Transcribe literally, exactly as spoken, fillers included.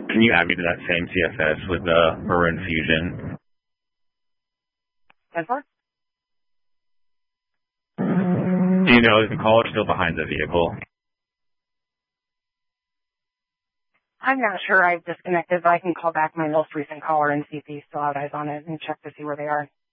Can you add me to that same C F S with the Marin Fusion? ten four? Do you know, is the caller still behind the vehicle? I'm not sure. I've disconnected, but I can call back my most recent caller and see if he still has eyes on it and check to see where they are.